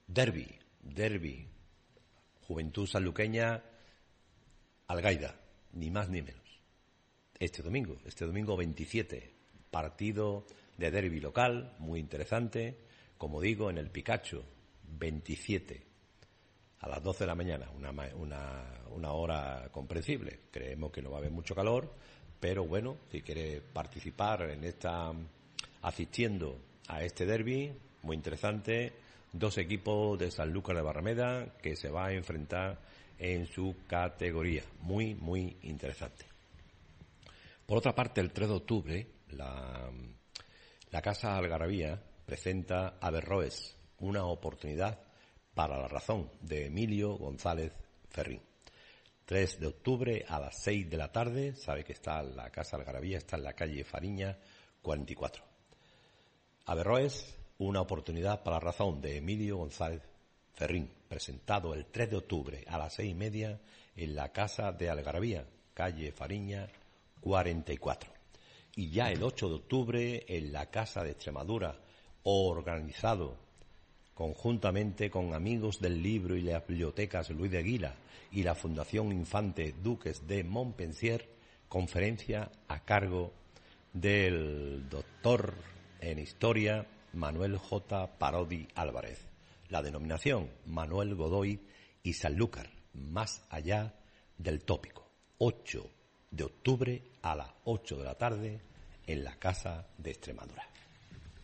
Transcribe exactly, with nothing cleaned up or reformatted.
Derbi, derbi, Juventud Sanluqueña, Algaida, ni más ni menos. Este domingo, este domingo veintisiete, partido de derbi local, muy interesante, como digo, en el Picacho, veintisiete, a las doce de la mañana, una, una, una hora comprensible. Creemos que no va a haber mucho calor, pero bueno, si quiere participar en esta, asistiendo a este derbi, muy interesante, dos equipos de Sanlúcar de Barrameda que se va a enfrentar en su categoría, muy, muy interesante. Por otra parte, el tres de octubre, la, la Casa Algarabía presenta Averroes, una oportunidad para la razón, de Emilio González Ferrín. tres de octubre a las seis de la tarde, sabe que está la Casa Algarabía, está en la calle Fariña cuarenta y cuatro. Averroes, una oportunidad para la razón, de Emilio González Ferrín, presentado el tres de octubre a las seis y media en la Casa de Algarabía, calle Fariña cuarenta y cuatro. Y ya el ocho de octubre en la Casa de Extremadura, organizado conjuntamente con Amigos del Libro y las Bibliotecas Luis de Aguila y la Fundación Infante Duques de Montpensier, conferencia a cargo del doctor en Historia Manuel J. Parodi Álvarez. La denominación Manuel Godoy y Sanlúcar, más allá del tópico. ocho de octubre a las ocho de la tarde en la Casa de Extremadura.